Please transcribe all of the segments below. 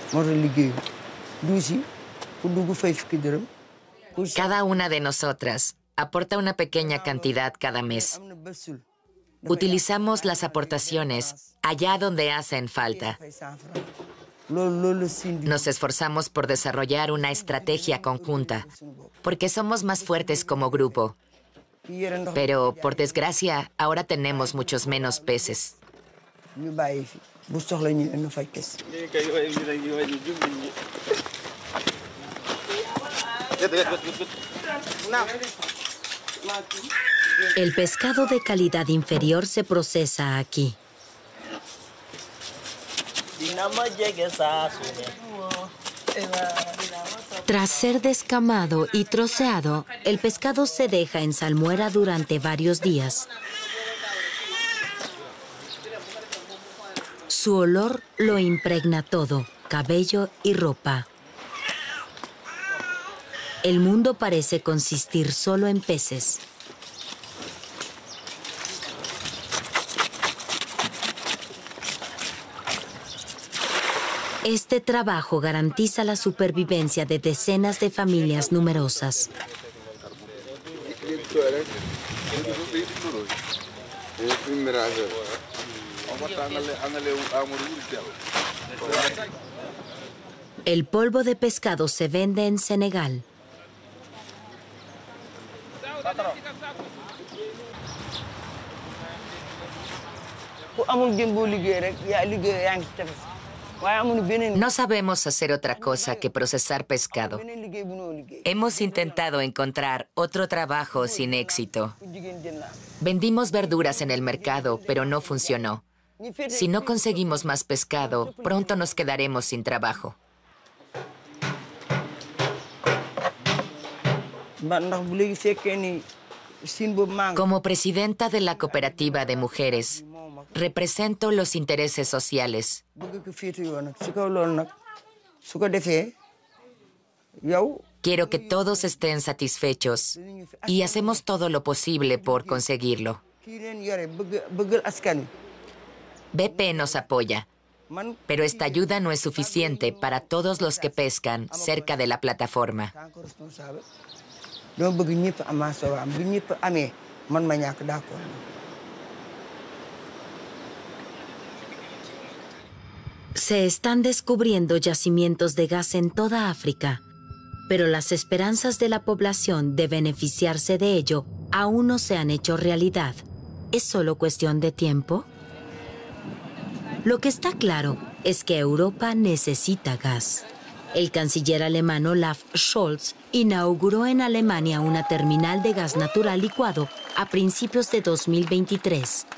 Cada una de nosotras aporta una pequeña cantidad cada mes. Utilizamos las aportaciones allá donde hacen falta. Nos esforzamos por desarrollar una estrategia conjunta, porque somos más fuertes como grupo. Pero, por desgracia, ahora tenemos muchos menos peces. El pescado de calidad inferior se procesa aquí. Tras ser descamado y troceado, el pescado se deja en salmuera durante varios días. Su olor lo impregna todo, cabello y ropa. El mundo parece consistir solo en peces. Este trabajo garantiza la supervivencia de decenas de familias numerosas. El polvo de pescado se vende en Senegal. No sabemos hacer otra cosa que procesar pescado. Hemos intentado encontrar otro trabajo sin éxito. Vendimos verduras en el mercado, pero no funcionó. Si no conseguimos más pescado, pronto nos quedaremos sin trabajo. Como presidenta de la cooperativa de mujeres, represento los intereses sociales. Quiero que todos estén satisfechos y hacemos todo lo posible por conseguirlo. BP nos apoya, pero esta ayuda no es suficiente para todos los que pescan cerca de la plataforma. Se están descubriendo yacimientos de gas en toda África, pero las esperanzas de la población de beneficiarse de ello aún no se han hecho realidad. ¿Es solo cuestión de tiempo? Lo que está claro es que Europa necesita gas. El canciller alemán Olaf Scholz inauguró en Alemania una terminal de gas natural licuado a principios de 2023.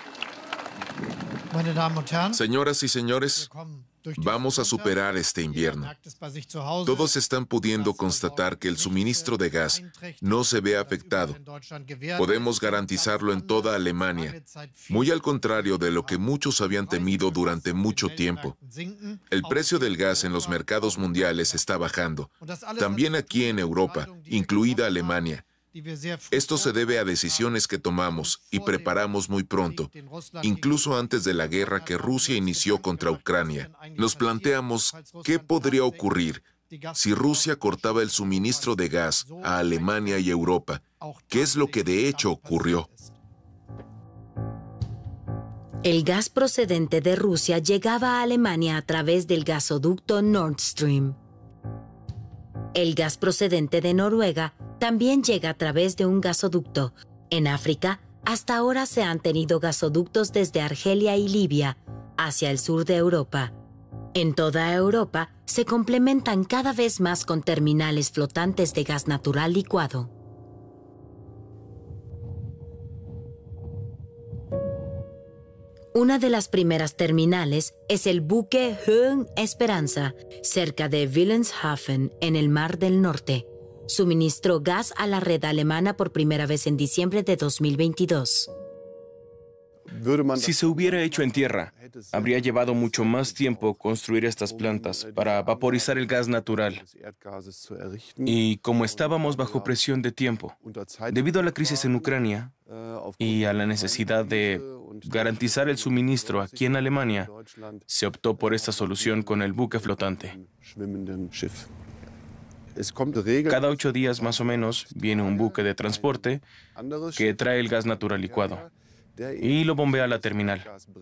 Señoras y señores, vamos a superar este invierno. Todos están pudiendo constatar que el suministro de gas no se ve afectado. Podemos garantizarlo en toda Alemania, muy al contrario de lo que muchos habían temido durante mucho tiempo. El precio del gas en los mercados mundiales está bajando, también aquí en Europa, incluida Alemania. Esto se debe a decisiones que tomamos y preparamos muy pronto, incluso antes de la guerra que Rusia inició contra Ucrania. Nos planteamos qué podría ocurrir si Rusia cortaba el suministro de gas a Alemania y Europa, que es lo que de hecho ocurrió. El gas procedente de Rusia llegaba a Alemania a través del gasoducto Nord Stream. El gas procedente de Noruega también llega a través de un gasoducto. En África, hasta ahora se han tenido gasoductos desde Argelia y Libia hacia el sur de Europa. En toda Europa se complementan cada vez más con terminales flotantes de gas natural licuado. Una de las primeras terminales es el buque Höhen Esperanza, cerca de Wilhelmshaven, en el Mar del Norte. Suministró gas a la red alemana por primera vez en diciembre de 2022. Si se hubiera hecho en tierra, habría llevado mucho más tiempo construir estas plantas para vaporizar el gas natural. Y como estábamos bajo presión de tiempo, debido a la crisis en Ucrania y a la necesidad de garantizar el suministro aquí en Alemania, se optó por esta solución con el buque flotante. Cada 8 días más o menos viene un buque de transporte que trae el gas natural licuado y lo bombea a la terminal.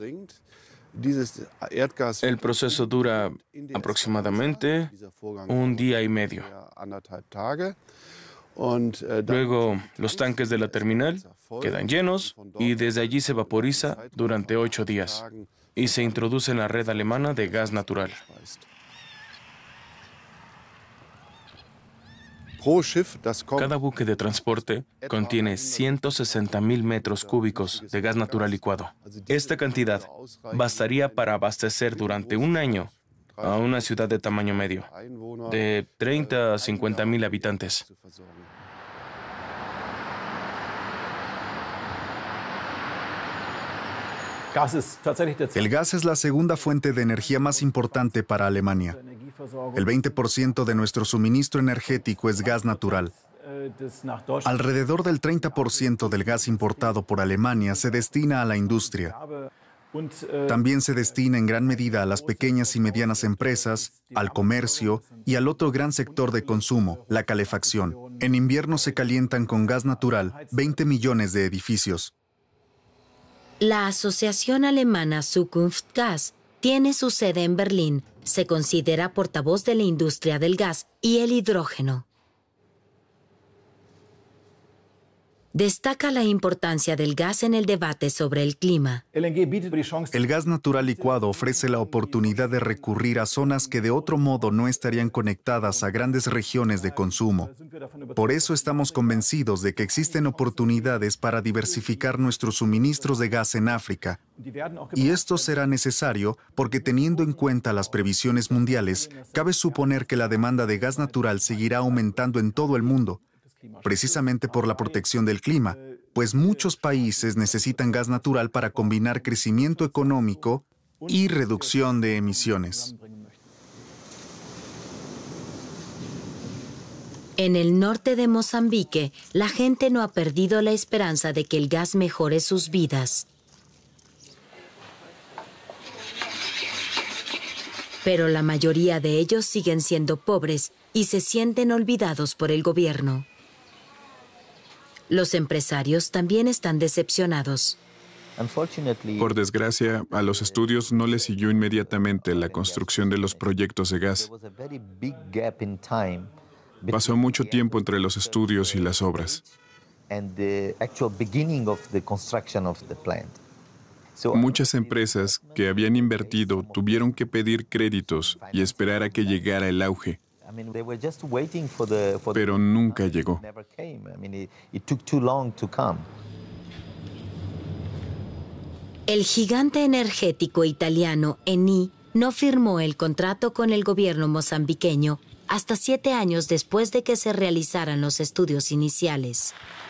El proceso dura aproximadamente 1 día y medio. Luego, los tanques de la terminal quedan llenos y desde allí se vaporiza durante 8 días y se introduce en la red alemana de gas natural. Cada buque de transporte contiene 160,000 metros cúbicos de gas natural licuado. Esta cantidad bastaría para abastecer durante 1 año a una ciudad de tamaño medio, de 30 a 50,000 habitantes. El gas es la segunda fuente de energía más importante para Alemania. El 20% de nuestro suministro energético es gas natural. Alrededor del 30% del gas importado por Alemania se destina a la industria. También se destina en gran medida a las pequeñas y medianas empresas, al comercio y al otro gran sector de consumo, la calefacción. En invierno se calientan con gas natural 20 millones de edificios. La Asociación Alemana Zukunftsgas tiene su sede en Berlín. Se considera portavoz de la industria del gas y el hidrógeno. Destaca la importancia del gas en el debate sobre el clima. El gas natural licuado ofrece la oportunidad de recurrir a zonas que de otro modo no estarían conectadas a grandes regiones de consumo. Por eso estamos convencidos de que existen oportunidades para diversificar nuestros suministros de gas en África. Y esto será necesario porque, teniendo en cuenta las previsiones mundiales, cabe suponer que la demanda de gas natural seguirá aumentando en todo el mundo, precisamente por la protección del clima, pues muchos países necesitan gas natural para combinar crecimiento económico y reducción de emisiones. En el norte de Mozambique, la gente no ha perdido la esperanza de que el gas mejore sus vidas. Pero la mayoría de ellos siguen siendo pobres y se sienten olvidados por el gobierno. Los empresarios también están decepcionados. Por desgracia, a los estudios no les siguió inmediatamente la construcción de los proyectos de gas. Pasó mucho tiempo entre los estudios y las obras. Muchas empresas que habían invertido tuvieron que pedir créditos y esperar a que llegara el auge. Pero nunca llegó. El gigante energético italiano Eni no firmó el contrato con el gobierno mozambiqueño hasta 7 años después de que se realizaran los estudios iniciales.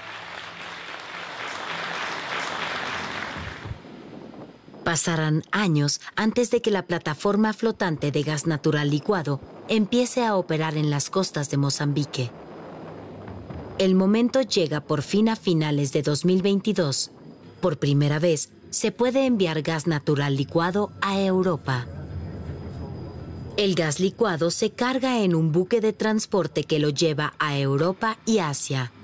Pasarán años antes de que la plataforma flotante de gas natural licuado empiece a operar en las costas de Mozambique. El momento llega por fin a finales de 2022. Por primera vez, se puede enviar gas natural licuado a Europa. El gas licuado se carga en un buque de transporte que lo lleva a Europa y Asia.